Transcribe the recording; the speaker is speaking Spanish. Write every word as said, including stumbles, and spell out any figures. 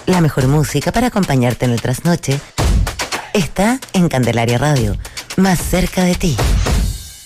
La mejor música para acompañarte en el trasnoche está en Candelaria Radio, más cerca de ti.